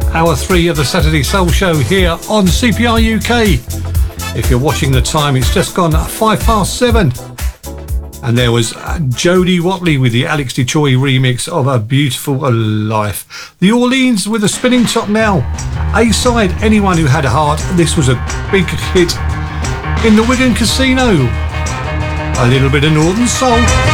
hour 3 of the Saturday Soul Show here on CPR UK. If you're watching the time, it's just gone 7:05. And there was Jodie Watley with the Alex DeChoy remix of A Beautiful Life. The Orleans with a spinning top now. A-side, Anyone Who Had a Heart. This was a big hit in the Wigan Casino. A little bit of Northern Soul.